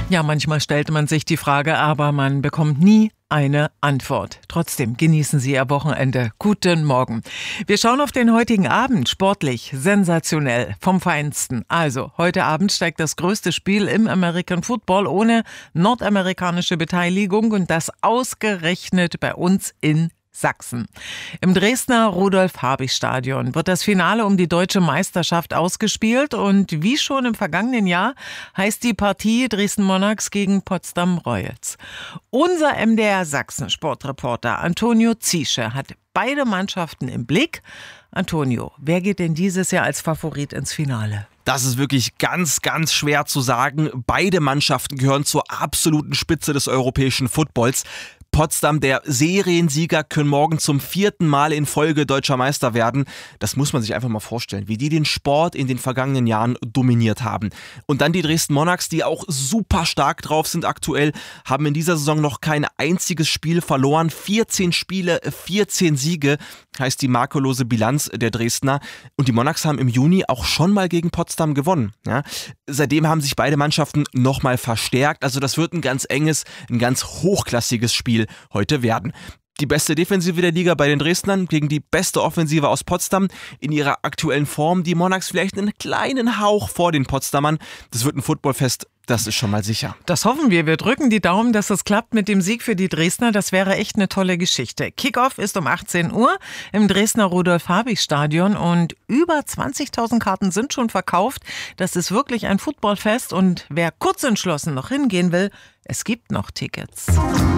Ja, manchmal stellt man sich die Frage, aber man bekommt nie eine Antwort. Trotzdem genießen Sie Ihr Wochenende. Guten Morgen. Wir schauen auf den heutigen Abend. Sportlich, sensationell, vom Feinsten. Also, heute Abend steigt das größte Spiel im American Football ohne nordamerikanische Beteiligung und das ausgerechnet bei uns in Sachsen. Im Dresdner Rudolf-Habich-Stadion wird das Finale um die deutsche Meisterschaft ausgespielt und wie schon im vergangenen Jahr heißt die Partie Dresden Monarchs gegen Potsdam Royals. Unser MDR Sachsen-Sportreporter Antonio Ziesche hat beide Mannschaften im Blick. Antonio, wer geht denn dieses Jahr als Favorit ins Finale? Das ist wirklich ganz, ganz schwer zu sagen. Beide Mannschaften gehören zur absoluten Spitze des europäischen Footballs. Potsdam, der Seriensieger, können morgen zum 4. Mal in Folge deutscher Meister werden. Das muss man sich einfach mal vorstellen, wie die den Sport in den vergangenen Jahren dominiert haben. Und dann die Dresden Monarchs, die auch super stark drauf sind aktuell, haben in dieser Saison noch kein einziges Spiel verloren. 14 Spiele, 14 Siege, heißt die makellose Bilanz der Dresdner. Und die Monarchs haben im Juni auch schon mal gegen Potsdam gewonnen. Ja? Seitdem haben sich beide Mannschaften nochmal verstärkt. Also das wird ein ganz enges, ein ganz hochklassiges Spiel heute werden. Die beste Defensive der Liga bei den Dresdnern gegen die beste Offensive aus Potsdam. In ihrer aktuellen Form die Monarchs vielleicht einen kleinen Hauch vor den Potsdamern. Das wird ein Footballfest, das ist schon mal sicher. Das hoffen wir. Wir drücken die Daumen, dass es klappt mit dem Sieg für die Dresdner. Das wäre echt eine tolle Geschichte. Kickoff ist um 18 Uhr im Dresdner Rudolf-Habich-Stadion und über 20.000 Karten sind schon verkauft. Das ist wirklich ein Footballfest und wer kurz entschlossen noch hingehen will, es gibt noch Tickets.